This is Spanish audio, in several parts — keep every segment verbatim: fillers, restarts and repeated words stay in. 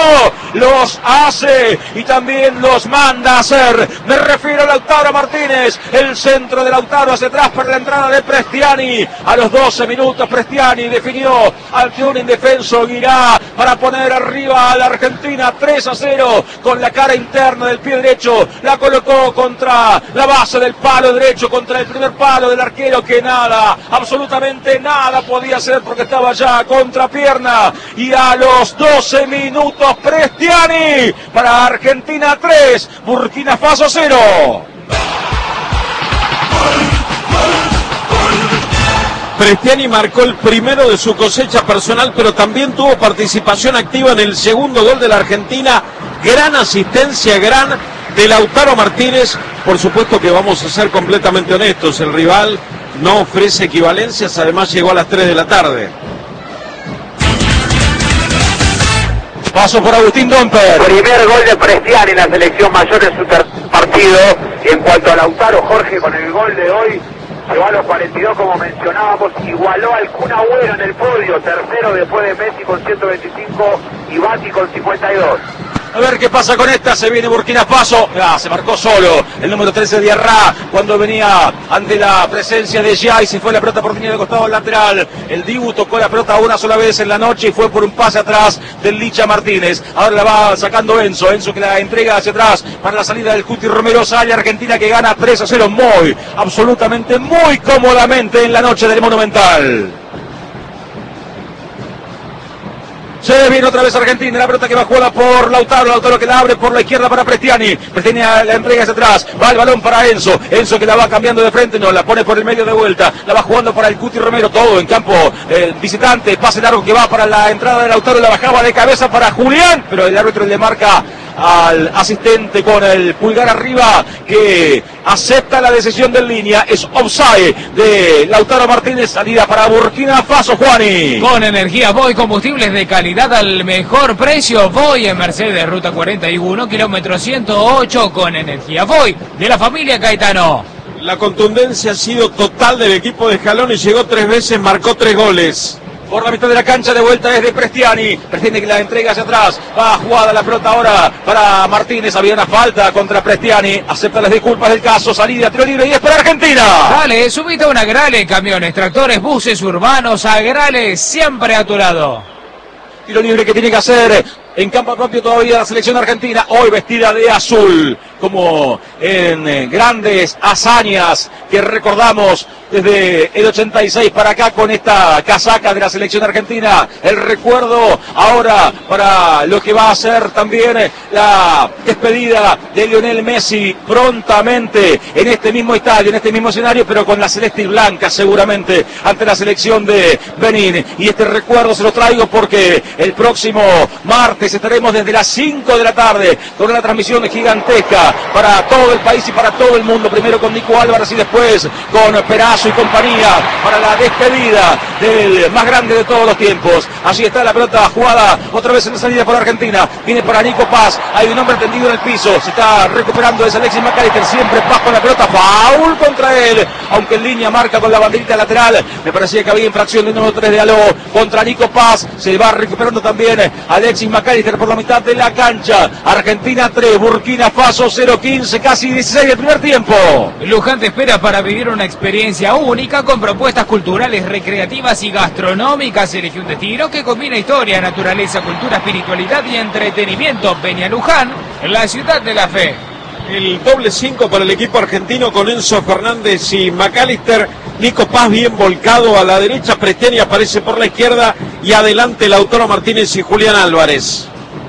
los hace y también los manda a hacer. Me refiero a Lautaro Martínez, el centro de Lautaro hacia atrás para la entrada de Prestiani. A los doce minutos Prestiani definió ante un indefenso Guirá para poner arriba a la Argentina tres a cero con la cara interna del pie derecho. La colocó contra la base del palo derecho, contra el primer palo del arquero, que nada, absolutamente nada podía hacer porque estaba ya contra pierna. Y a los doce minutos Prestiani para Argentina tres, Burkina Faso cero. Prestiani marcó el primero de su cosecha personal, pero también tuvo participación activa en el segundo gol de la Argentina. Gran asistencia, gran de Lautaro Martínez. Por supuesto que vamos a ser completamente honestos, el rival no ofrece equivalencias, además llegó a las tres de la tarde. Paso por Agustín Domper. Primer gol de Prestiani en la selección mayor en su tercer partido. Y en cuanto a Lautaro, Jorge, con el gol de hoy, llegó a los cuarenta y dos, como mencionábamos, igualó al Kun Agüero en el podio, tercero después de Messi con ciento veinticinco y Bati con cincuenta y dos. A ver qué pasa con esta, se viene Burkina Faso, ah, se marcó solo el número trece de Diarra cuando venía ante la presencia de Gia y se fue la pelota por línea de costado lateral. El Dibu tocó la pelota una sola vez en la noche y fue por un pase atrás del Licha Martínez. Ahora la va sacando Enzo, Enzo que la entrega hacia atrás para la salida del Cuti Romero. Sale Argentina que gana tres a cero muy, absolutamente muy cómodamente en la noche del Monumental. Se viene otra vez Argentina, la pelota que va jugada por Lautaro, Lautaro que la abre por la izquierda para Prestiani, Prestiani la entrega hacia atrás, va el balón para Enzo, Enzo que la va cambiando de frente, no, la pone por el medio de vuelta, la va jugando para el Cuti Romero, todo en campo eh, visitante, pase largo que va para la entrada de Lautaro, la bajaba de cabeza para Julián, pero el árbitro le marca al asistente con el pulgar arriba que acepta la decisión de línea. Es offside de Lautaro Martínez, salida para Burkina Faso. Juani, con energía Voy, combustibles de calidad al mejor precio. Voy en Mercedes, ruta cuarenta y uno, kilómetro ciento ocho, con energía Voy de la familia Caetano. La contundencia ha sido total del equipo de Scaloni, llegó tres veces, marcó tres goles. Por la mitad de la cancha de vuelta es de Prestiani. Prestiani que la entrega hacia atrás. Va jugada la pelota ahora para Martínez. Había una falta contra Prestiani. Acepta las disculpas del caso. Salida, tiro libre y es para Argentina. Dale, subite a una Agrale, camiones, tractores, buses urbanos. Agrale siempre a tu lado. Tiro libre que tiene que hacer en campo propio todavía la selección argentina. Hoy vestida de azul. Como en eh, grandes hazañas que recordamos desde el ochenta y seis para acá con esta casaca de la selección argentina. El recuerdo ahora para lo que va a ser también la despedida de Lionel Messi prontamente en este mismo estadio, en este mismo escenario, pero con la celeste y blanca seguramente ante la selección de Benín. Y este recuerdo se lo traigo porque el próximo martes estaremos desde las cinco de la tarde con una transmisión gigantesca para todo el país y para todo el mundo. Primero con Nico Álvarez y después con Perazo y compañía para la despedida del más grande de todos los tiempos. Allí está la pelota jugada otra vez en la salida por Argentina. Viene para Nico Paz. Hay un hombre tendido en el piso. Se está recuperando ese Alexis McAllister. Siempre Paz con la pelota. Foul contra él. Aunque en línea marca con la banderita lateral. Me parecía que había infracción del número tres de Aló contra Nico Paz. Se va recuperando también Alexis McAllister por la mitad de la cancha. Argentina tres, Burkina Faso cero quince, casi dieciséis del primer tiempo. Luján te espera para vivir una experiencia única con propuestas culturales, recreativas y gastronómicas. Elige un destino que combina historia, naturaleza, cultura, espiritualidad y entretenimiento. Peña Luján, en la ciudad de la fe. El doble cinco para el equipo argentino con Enzo Fernández y McAllister. Nico Paz bien volcado a la derecha. Prestiani aparece por la izquierda y adelante Lautaro Martínez y Julián Álvarez.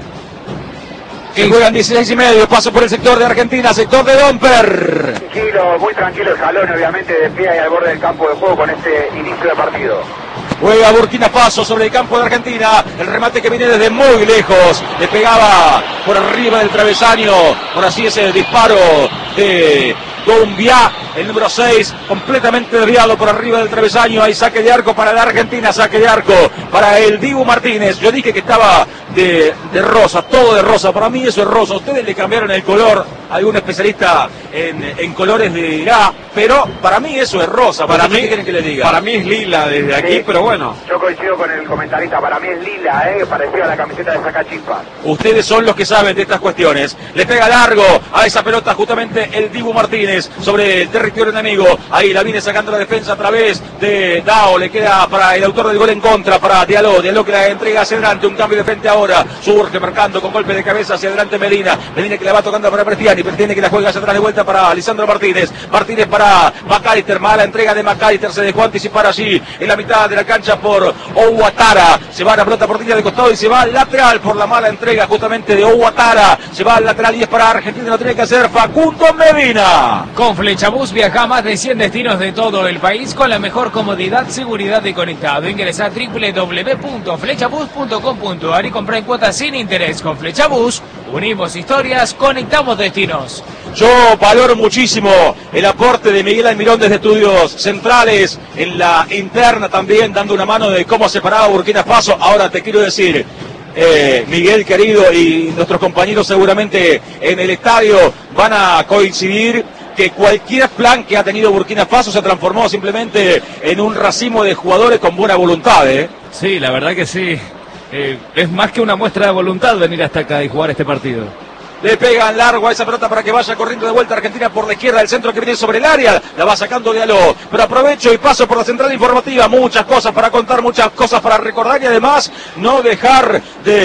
Que juegan dieciséis y medio, paso por el sector de Argentina, sector de Domper. Tranquilo, muy tranquilo el Jalón, obviamente de pie ahí al borde del campo de juego con este inicio de partido. Juega Burkina Faso sobre el campo de Argentina, el remate que viene desde muy lejos, le pegaba por arriba del travesaño, por así ese disparo de Doumbia el número seis, completamente desviado por arriba del travesaño. Hay saque de arco para la Argentina, saque de arco para el Dibu Martínez. Yo dije que estaba de, de rosa, todo de rosa. Para mí eso es rosa. Ustedes le cambiaron el color, algún especialista en, en colores dirá, pero para mí eso es rosa. Para mí, ¿qué quieren que le diga? Para mí es lila desde aquí, Sí, pero bueno. Yo coincido con el comentarista, para mí es lila, eh, parecido a la camiseta de Sacachispas. Ustedes son los que saben de estas cuestiones. Le pega largo a esa pelota justamente el Dibu Martínez sobre el territorio enemigo. Ahí la viene sacando la defensa a través de Dao. Le queda para el autor del gol en contra, para Diallo. Diallo que la entrega hacia adelante. Un cambio de frente ahora. Surge marcando con golpe de cabeza hacia adelante Medina. Medina que la va tocando para Prestiani. Prestiani que la juega hacia atrás de vuelta para Lisandro Martínez. Martínez para McAllister. Mala entrega de McAllister. Se dejó anticipar allí en la mitad de la cancha por Ouattara. Se va la pelota por línea de costado y se va al lateral por la mala entrega justamente de Ouattara. Se va al lateral y es para Argentina. Lo tiene que hacer Facundo Medina. Con Flechabús viaja a más de cien destinos de todo el país con la mejor comodidad, seguridad y conectado. Ingresa a doble u doble u doble u punto flechabús punto com punto a r y compra en cuotas sin interés. Con Flechabús unimos historias, conectamos destinos. Yo valoro muchísimo el aporte de Miguel Almirón desde Estudios Centrales, en la interna también, dando una mano de cómo separaba Burkina Faso. Ahora te quiero decir, eh, Miguel querido, y nuestros compañeros seguramente en el estadio van a coincidir, que cualquier plan que ha tenido Burkina Faso se transformó simplemente en un racimo de jugadores con buena voluntad, ¿eh? Sí, la verdad que sí. Eh, es más que una muestra de voluntad venir hasta acá y jugar este partido. Le pegan largo a esa pelota para que vaya corriendo de vuelta Argentina por la izquierda, el centro que viene sobre el área, la va sacando Diallo, pero aprovecho y paso por la central informativa, muchas cosas para contar, muchas cosas para recordar y además no dejar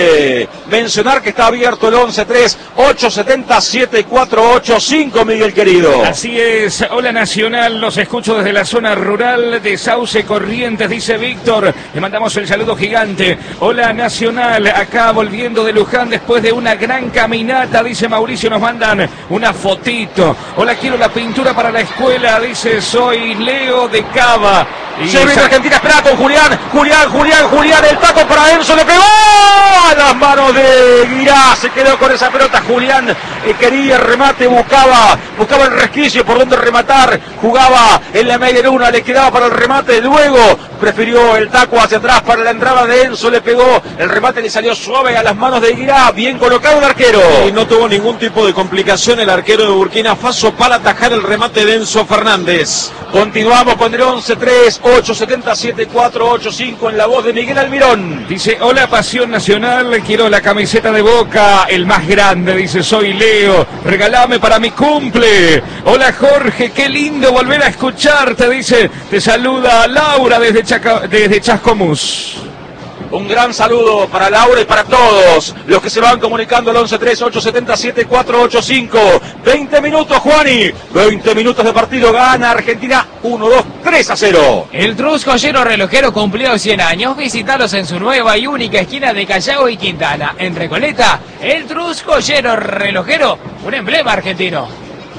de mencionar que está abierto el once tres ocho siete cero siete cuatro ocho cinco, Miguel querido. Así es, hola Nacional, los escucho desde la zona rural de Sauce Corrientes, dice Víctor, le mandamos el saludo gigante. Hola Nacional, acá volviendo de Luján después de una gran caminata, dice Mauricio, nos mandan una fotito. Hola, quiero la pintura para la escuela, dice, soy Leo de Cava. Y se viene Argentina, espera con Julián, Julián, Julián, Julián, el taco para Enzo, le pegó a las manos de Guirá, se quedó con esa pelota. Julián eh, quería el remate, buscaba, buscaba el resquicio por donde rematar, jugaba en la media luna, le quedaba para el remate, luego prefirió el taco hacia atrás para la entrada de Enzo, le pegó, el remate le salió suave a las manos de Guirá, bien colocado el arquero. Y no tuvo ningún tipo de complicación el arquero de Burkina Faso para atajar el remate de Enzo Fernández. Continuamos con el once tres ocho siete cero siete cuatro ocho cinco en la voz de Miguel Almirón. Dice, hola Pasión Nacional, quiero la camiseta de Boca, el más grande, dice, soy Leo, regalame para mi cumple. Hola Jorge, qué lindo volver a escucharte, dice, te saluda Laura desde, Chaca, desde Chascomús. Un gran saludo para Laura y para todos los que se van comunicando al once tres ocho siete cero siete cuatro ocho cinco. veinte minutos, Juani. veinte minutos de partido. Gana Argentina uno, dos, tres a cero. El Trusco Lleno Relojero cumplió cien años. Visítalos en su nueva y única esquina de Callao y Quintana. En Recoleta, el Trusco Lleno Relojero, un emblema argentino.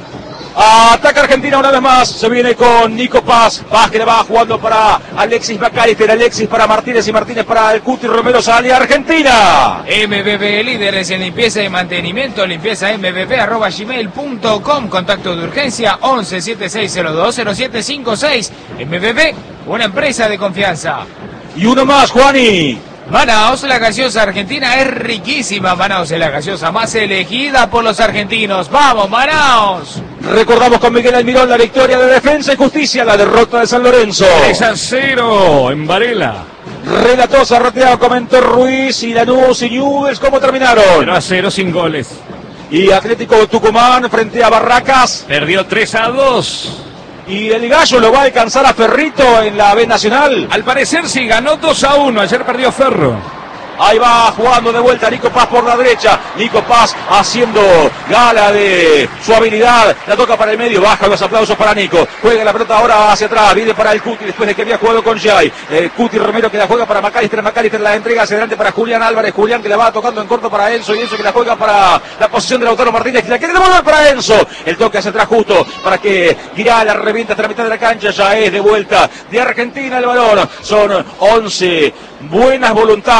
Ataca Argentina una vez más, se viene con Nico Paz, Paz que le va jugando para Alexis McAllister, Alexis para Martínez y Martínez para el Cuti Romero, sale Argentina. M B B, líderes en limpieza y mantenimiento, limpieza m b b arroba gmail punto com, contacto de urgencia once siete seis cero dos cero siete cinco seis, M B B, una empresa de confianza. Y uno más, Juani. Manaos, la gaseosa argentina es riquísima. Manaos es la gaseosa más elegida por los argentinos. ¡Vamos, Manaos! Recordamos con Miguel Almirón la victoria de Defensa y Justicia, la derrota de San Lorenzo. tres a cero en Varela. Relató Zarrateado, comentó Ruiz y Lanús y Newell's. ¿Cómo terminaron? cero a cero sin goles. Y Atlético Tucumán frente a Barracas. Perdió tres a dos. ¿Y el Gallo lo va a alcanzar a Ferrito en la B Nacional? Al parecer sí, ganó dos a uno. Ayer perdió Ferro. Ahí va jugando de vuelta Nico Paz por la derecha. Nico Paz haciendo gala de su habilidad. La toca para el medio. Baja los aplausos para Nico. Juega la pelota ahora hacia atrás. Viene para el Cuti después de que había jugado con Jai. Eh, Cuti Romero que la juega para McAllister. McAllister la entrega hacia adelante para Julián Álvarez. Julián que la va tocando en corto para Enzo. Y Enzo que la juega para la posición de Lautaro Martínez. Que la quiere devolver para Enzo. El toque hacia atrás justo para que Guirá la revienta hasta la mitad de la cancha. Ya es de vuelta de Argentina el balón. Son once buenas voluntades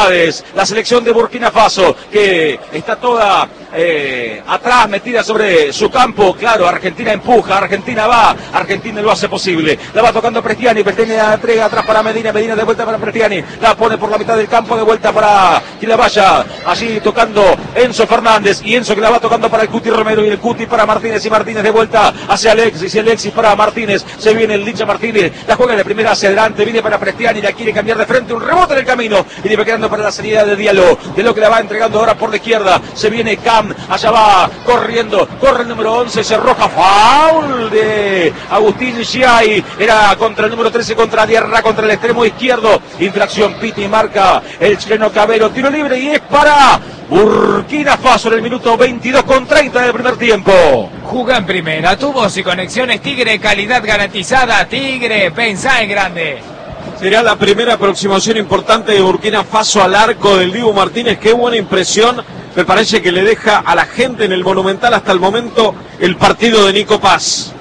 la selección de Burkina Faso, que está toda eh, atrás, metida sobre su campo. Claro, Argentina empuja, Argentina va, Argentina lo hace posible. La va tocando Prestiani, Prestiani la entrega atrás para Medina, Medina de vuelta para Prestiani, la pone por la mitad del campo, de vuelta para que la vaya allí tocando Enzo Fernández, y Enzo que la va tocando para el Cuti Romero, y el Cuti para Martínez, y Martínez de vuelta hacia Alexis, y Alexis para Martínez, se viene el Licha Martínez, la juega de primera hacia adelante, viene para Prestiani, la quiere cambiar de frente, un rebote en el camino, y le va quedando para la salida de Diallo, de lo que la va entregando ahora por la izquierda, se viene Cam, allá va corriendo, corre el número once, se roja, foul de Agustín Giai, era contra el número trece, contra Diarra, contra el extremo izquierdo, infracción, Piti marca el chileno Cabero, tiro libre, y es para Burkina Faso en el minuto veintidós con treinta del primer tiempo. Juga en primera, tubos y conexiones Tigre, calidad garantizada. Tigre, pensá en grande. Será la primera aproximación importante de Burkina Faso al arco del Dibu Martínez. Qué buena impresión me parece que le deja a la gente en el Monumental hasta el momento el partido de Nico Paz.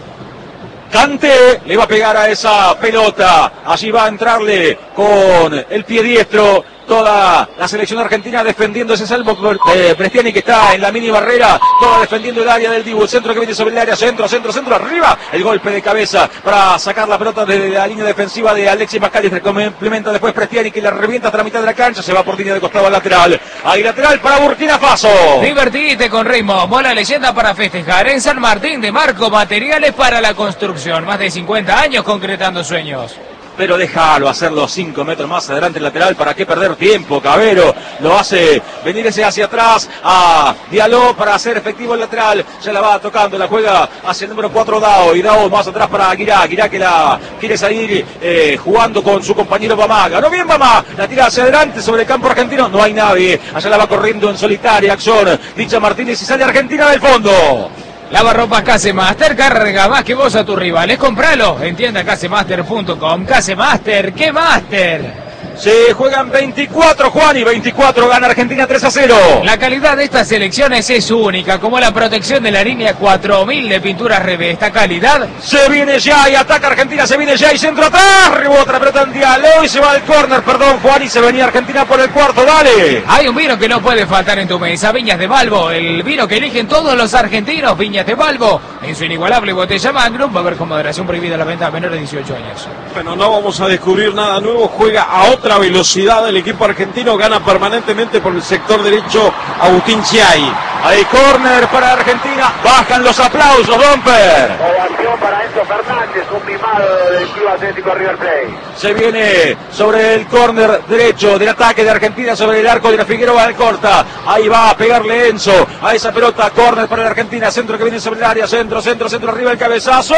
Kanté le va a pegar a esa pelota, allí va a entrarle con el pie diestro toda la selección argentina defendiendo ese salvo. eh, Prestiani que está en la mini barrera, toda defendiendo el área del Dibu, el centro que viene sobre el área, centro, centro, centro, arriba, el golpe de cabeza para sacar la pelota desde la línea defensiva de Alexis McAllister, complementa después Prestiani que la revienta hasta la mitad de la cancha, se va por línea de costado al lateral, ahí lateral para Burkina Faso. Divertite con ritmo, bola leyenda para festejar en San Martín de Marco, materiales para la construcción, más de cincuenta años concretando sueños. Pero déjalo hacerlo cinco metros más adelante el lateral, ¿para qué perder tiempo? Cabero lo hace venir ese hacia atrás a Diallo para hacer efectivo el lateral, ya la va tocando, la juega hacia el número cuatro Dao, y Dao más atrás para Guirá, Guirá que la quiere salir eh, jugando con su compañero Bamá, ganó bien Bamá, la tira hacia adelante sobre el campo argentino, no hay nadie, allá la va corriendo en solitaria acción, Licha Martínez y sale Argentina del fondo. Lavarropas Casemaster, carga más que vos a tus rivales, compralo en tienda casemaster punto com. Casemaster, ¿qué Master? Se juegan veinticuatro, Juan, y veinticuatro gana Argentina tres a cero. La calidad de estas selecciones es única, como la protección de la línea cuatro mil de pinturas Reve. Esta calidad. Se viene ya y ataca Argentina, se viene ya y centro atrás, rebota la pelota en Diallo y se va al córner, perdón Juan, y se venía Argentina por el cuarto, dale. Hay un vino que no puede faltar en tu mesa, Viñas de Balbo, el vino que eligen todos los argentinos, Viñas de Balbo, en su inigualable botella Magnum, va a haber con moderación prohibida la venta a menores de dieciocho años. Bueno, no vamos a descubrir nada nuevo, juega a otra velocidad el equipo argentino, gana permanentemente por el sector derecho Agustín Giai. Hay córner para Argentina, bajan los aplausos, Domper. Ovación para Enzo Fernández, un mimado del Club Atlético River Plate. Se viene sobre el córner derecho del ataque de Argentina, sobre el arco de la Figueroa Alcorta. Ahí va a pegarle Enzo a esa pelota, córner para la Argentina, centro que viene sobre el área, centro, centro, centro, arriba el cabezazo.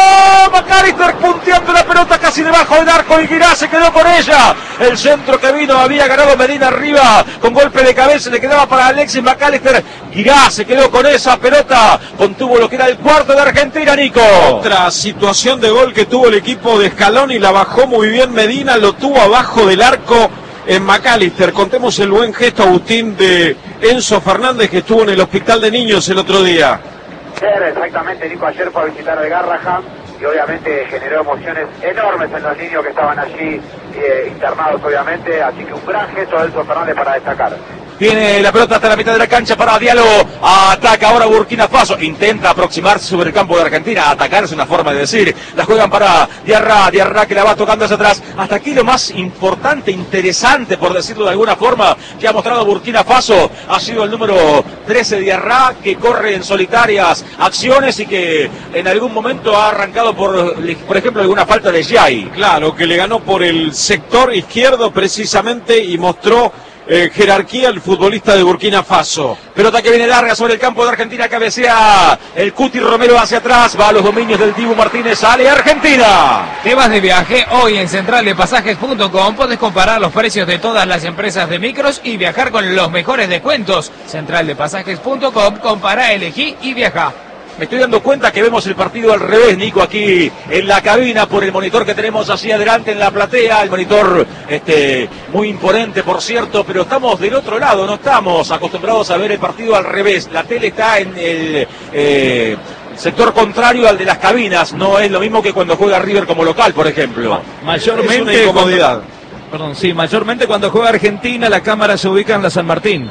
McAllister punteando la pelota casi debajo del arco y Guirá se quedó con ella. El centro que vino, había ganado Medina arriba con golpe de cabeza, le quedaba para Alexis McAllister. Guirá se quedó con esa pelota, contuvo lo que era el cuarto de Argentina, Nico. Otra situación de gol que tuvo el equipo de Scaloni, la bajó muy bien Medina, lo tuvo abajo del arco en McAllister. Contemos el buen gesto, Agustín, de Enzo Fernández, que estuvo en el hospital de niños el otro día. Exactamente, Nico ayer fue a visitar al Garraham y obviamente generó emociones enormes en los niños que estaban allí eh, internados, obviamente, así que un gran gesto de Enzo Fernández para destacar. Tiene la pelota hasta la mitad de la cancha para Diallo, ataca ahora Burkina Faso, intenta aproximarse sobre el campo de Argentina, atacar es una forma de decir, la juegan para Diarra, Diarra que la va tocando hacia atrás, hasta aquí lo más importante, interesante por decirlo de alguna forma, que ha mostrado Burkina Faso, ha sido el número trece Diarra, que corre en solitarias acciones y que en algún momento ha arrancado por, por ejemplo, alguna falta de Giai. Claro, que le ganó por el sector izquierdo precisamente y mostró Eh, jerarquía el futbolista de Burkina Faso. Pelota que viene larga sobre el campo de Argentina, cabecea el Cuti Romero hacia atrás, va a los dominios del Dibu Martínez, sale Argentina. ¿Te vas de viaje? Hoy en central de pasajes punto com podés comparar los precios de todas las empresas de micros y viajar con los mejores descuentos. central de pasajes punto com, compará, elegí y viaja. Me estoy dando cuenta que vemos el partido al revés, Nico, aquí en la cabina por el monitor que tenemos así adelante en la platea, el monitor este muy imponente, por cierto, pero estamos del otro lado, no estamos acostumbrados a ver el partido al revés. La tele está en el eh, sector contrario al de las cabinas, no es lo mismo que cuando juega River como local, por ejemplo. Mayormente es una incomodidad. Perdón, sí, mayormente cuando juega Argentina la cámara se ubica en la San Martín.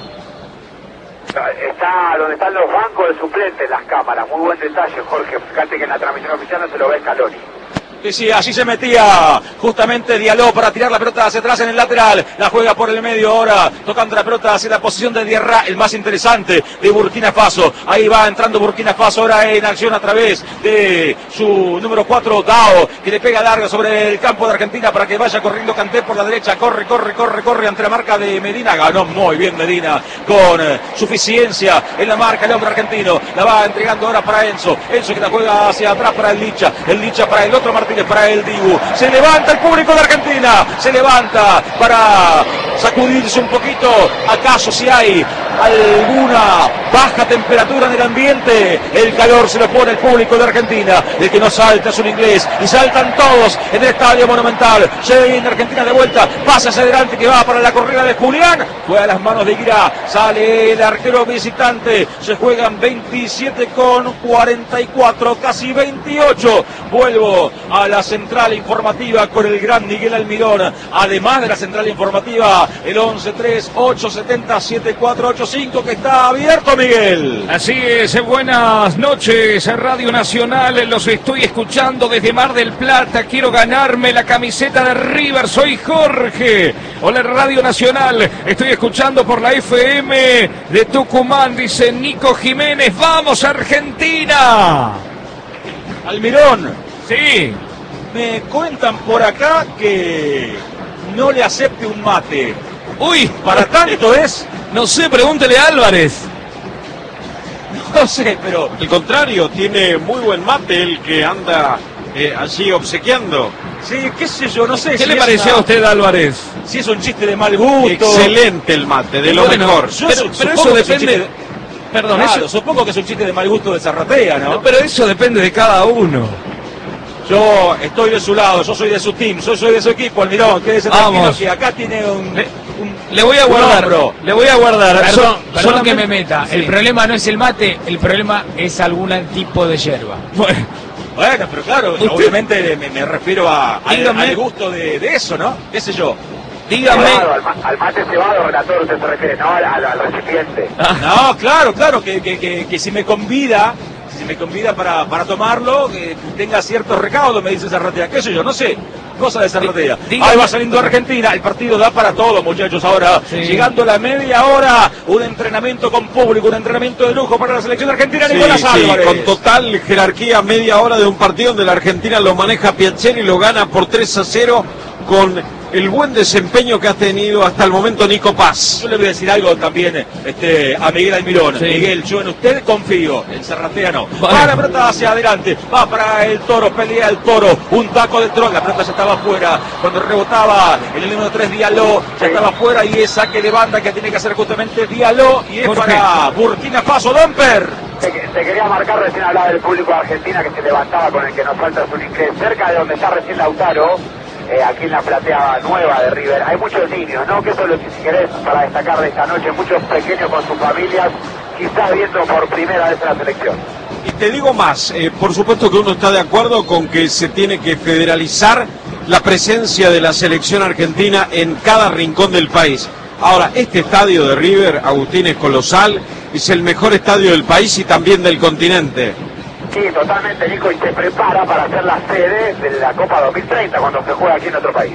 Está donde están los bancos de suplentes, las cámaras. Muy buen detalle, Jorge. Fíjate que en la transmisión oficial no se lo ve Scaloni. Sí, sí, allí se metía justamente Diallo para tirar la pelota hacia atrás en el lateral. La juega por el medio ahora, tocando la pelota hacia la posición de Diarra, el más interesante de Burkina Faso. Ahí va entrando Burkina Faso ahora en acción a través de su número cuatro, Dao, que le pega larga sobre el campo de Argentina para que vaya corriendo Kanté por la derecha. Corre, corre, corre, corre ante la marca de Medina. Ganó muy bien Medina con eh, suficiencia en la marca el hombre argentino. La va entregando ahora para Enzo. Enzo que la juega hacia atrás para el Licha. El Licha para el otro Martín. Para el Dibu, se levanta el público de Argentina, se levanta para sacudirse un poquito, acaso si hay alguna baja temperatura en el ambiente, el calor se lo pone el público de Argentina, el que no salta es un inglés, y saltan todos en el Estadio Monumental. Se viene Argentina de vuelta, pasa hacia adelante que va para la corrida de Julián, fue a las manos de Guirá, sale el arquero visitante, se juegan veintisiete con cuarenta y cuatro, casi veintiocho, vuelvo a la central informativa con el gran Miguel Almirón, además de la central informativa, el once tres ocho siete cero siete cuatro ocho cinco que está abierto, Miguel. Así es, buenas noches, Radio Nacional, los estoy escuchando desde Mar del Plata, quiero ganarme la camiseta de River, soy Jorge. Hola Radio Nacional, estoy escuchando por la F M de Tucumán, dice Nico Jiménez, ¡vamos Argentina! Almirón. Sí. Me cuentan por acá que no le acepte un mate. Uy, para tanto es... No sé, pregúntele a Álvarez. No sé, pero... Al contrario, tiene muy buen mate el que anda eh, allí obsequiando. Sí, qué sé yo, no sé. ¿Qué si le es pareció una... a usted, Álvarez? Si es un chiste de mal gusto. Excelente el mate, de lo bueno, mejor. Yo pero, pero eso depende... De... Perdón, claro, eso... supongo que es un chiste de mal gusto de Zarratea, ¿no? No, pero eso depende de cada uno. Yo estoy de su lado, yo soy de su team, yo soy de su equipo, Almirón, quédese tranquilo que acá tiene un... Le, un le voy a guardar, hombro. le voy a guardar. Perdón, so, perdón solamente... que me meta, sí. El problema no es el mate, el problema es algún tipo de yerba. Bueno, bueno pero claro, ¿usted? Obviamente me, me refiero a, a al gusto de, de eso, ¿no? ¿Qué sé yo? Dígame. Cebado, al, al mate cebado, relator, usted se refiere, no al, al, al recipiente. Ah. No, claro, claro, que, que, que, que si me convida... Si me convida para, para tomarlo, que tenga ciertos recaudos, me dice Zarratea. ¿Qué sé yo? No sé. Cosa de Zarratea. Ahí va saliendo Argentina. El partido da para todo, muchachos. Ahora, sí. Llegando a la media hora, un entrenamiento con público, un entrenamiento de lujo para la selección argentina. Sí, Nicolás Álvarez. Sí, con total jerarquía, media hora de un partido donde la Argentina lo maneja Piacere y lo gana por tres a cero con el buen desempeño que ha tenido hasta el momento Nico Paz. Yo le voy a decir algo también este, a Miguel Almirón. Sí. Miguel, yo en usted confío, en Zarratea no. Vale. Va la pelota hacia adelante, va para el Toro, pelea el Toro, un taco del Toro, la pelota ya estaba afuera, cuando rebotaba en el número tres Diallo, ya estaba afuera y es saque de banda que tiene que hacer justamente Diallo y es Jorge. Para Burkina Faso, Domper. Se, se quería marcar, recién hablaba del público de Argentina que se levantaba con el que nos falta su inglés, cerca de donde está recién Lautaro. Eh, aquí en la platea nueva de River. Hay muchos niños, ¿no? Que eso es lo que si querés para destacar de esta noche, muchos pequeños con sus familias, quizás viendo por primera vez la selección. Y te digo más, eh, por supuesto que uno está de acuerdo con que se tiene que federalizar la presencia de la selección argentina en cada rincón del país. Ahora, este estadio de River, Agustín, es colosal, es el mejor estadio del país y también del continente. Sí, totalmente, Nico, y se prepara para hacer la sede de la Copa dos mil treinta cuando se juega aquí en otro país.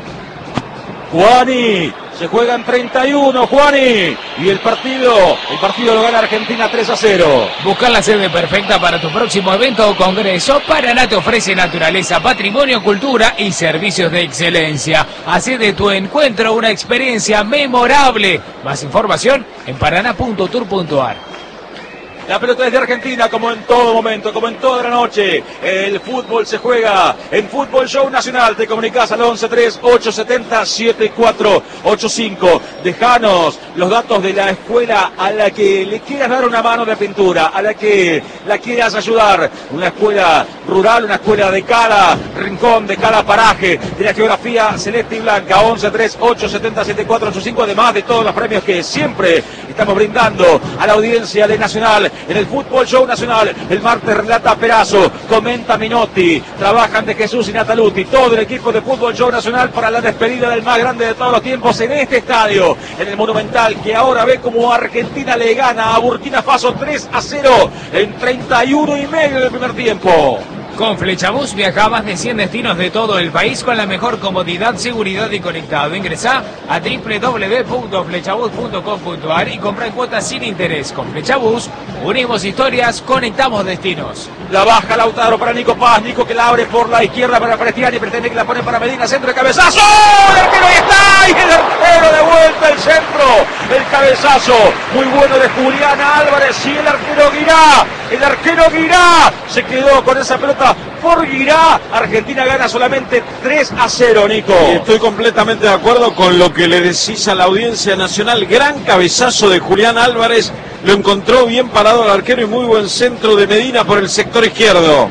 Juani, se juegan treinta y uno, Juani, y el partido, el partido lo gana Argentina tres a cero. Buscar la sede perfecta para tu próximo evento o congreso. Paraná te ofrece naturaleza, patrimonio, cultura y servicios de excelencia. Hacé de tu encuentro una experiencia memorable. Más información en paraná punto tour punto ar. La pelota es de Argentina, como en todo momento, como en toda la noche. El fútbol se juega en Fútbol Show Nacional. Te comunicas al once tres ocho siete cero siete cuatro ocho cinco. Dejanos los datos de la escuela a la que le quieras dar una mano de pintura, a la que la quieras ayudar. Una escuela rural, una escuela de cada rincón, de cada paraje, de la geografía celeste y blanca. once tres ocho siete cero siete cuatro ocho cinco. Además de todos los premios que siempre estamos brindando a la audiencia de Nacional en el Fútbol Show Nacional. El martes relata Perazo, comenta Minotti, trabajan de Jesús y Nataluti, todo el equipo de Fútbol Show Nacional para la despedida del más grande de todos los tiempos en este estadio, en el Monumental, que ahora ve como Argentina le gana a Burkina Faso tres a cero en treinta y uno y medio del primer tiempo. Con Flechabús viaja a más de cien destinos de todo el país con la mejor comodidad, seguridad y conectado. Ingresá a doble u doble u doble u punto flechabús punto com punto a r y compra en cuotas sin interés. Con Flechabús unimos historias, conectamos destinos. La baja Lautaro para Nico Paz, Nico que la abre por la izquierda para Prestiani, pretende que la pone para Medina, centro de cabezazo, el arquero ahí está, y el arquero de vuelta el centro, el cabezazo, muy bueno de Julián Álvarez, y el arquero Guirá, el arquero Guirá, se quedó con esa pelota por Guirá. Argentina gana solamente tres a cero, Nico. Y estoy completamente de acuerdo con lo que le decís a la audiencia nacional, gran cabezazo de Julián Álvarez, lo encontró bien parado al arquero y muy buen centro de Medina por el sector izquierdo.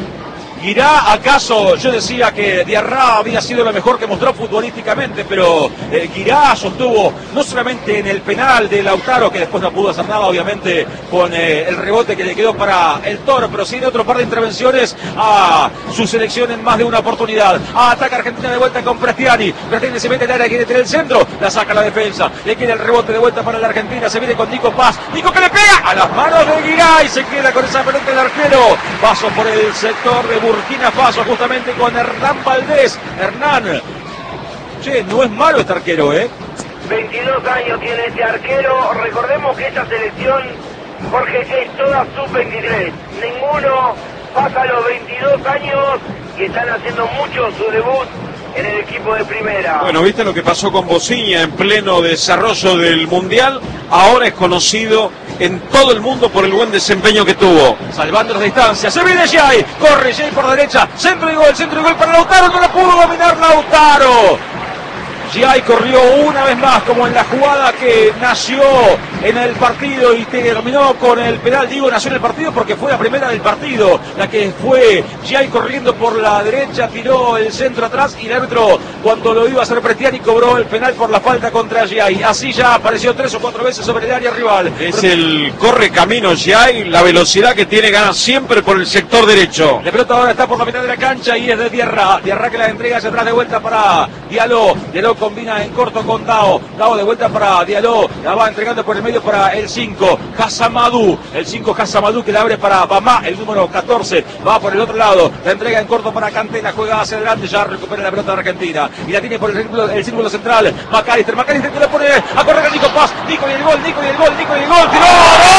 ¿Irá acaso? Yo decía que Diarra había sido lo mejor que mostró futbolísticamente, pero eh, Guirá sostuvo no solamente en el penal de Lautaro, que después no pudo hacer nada, obviamente, con eh, el rebote que le quedó para el Toro, pero sí de otro par de intervenciones a su selección en más de una oportunidad. Ah, ataca Argentina de vuelta con Prestiani. Prestiani se mete en el área, quiere tener el centro, la saca la defensa, le queda el rebote de vuelta para la Argentina, se viene con Nico Paz. Nico que le pega a las manos de Guirá y se queda con esa pelota del arquero. Paso por el sector de Burkina Faso, justamente con Hernán Valdés. Hernán, che, no es malo este arquero, ¿eh? veintidós años tiene este arquero. Recordemos que esta selección, Jorge, es toda sub veintitrés. Ninguno pasa los veintidós años y están haciendo mucho su debut en el equipo de primera. Bueno, ¿viste lo que pasó con Bociña en pleno desarrollo del Mundial? Ahora es conocido en todo el mundo por el buen desempeño que tuvo. Salvando las distancias, se viene Jay, corre Jay por derecha, centro y gol, centro y gol para Lautaro, no la pudo dominar Lautaro. Jay corrió una vez más como en la jugada que nació en el partido y terminó con el penal. Digo nació en el partido porque fue la primera del partido, la que fue Jay corriendo por la derecha, tiró el centro atrás y el árbitro, cuando lo iba a hacer Prestiani, cobró el penal por la falta contra Jay. Así ya apareció tres o cuatro veces sobre el área rival. Es el corre camino Jay, la velocidad que tiene, gana siempre por el sector derecho. La pelota ahora está por la mitad de la cancha y es de Diarra. Diarra que la entrega hacia atrás de vuelta para Diallo. Diallo combina en corto con Dao. Dao de vuelta para Diallo. La va entregando por el medio para el cinco. Hassamadou. El cinco Hassamadou que la abre para Bamá, el número catorce. Va por el otro lado. La entrega en corto para Kanté. La juega hacia adelante. Ya recupera la pelota de Argentina. Y la tiene por el círculo, el círculo central. McAllister. McAllister que la pone a correr a Nico Paz. Nico y el gol. Nico y el gol. Nico y el gol. ¡Tiró!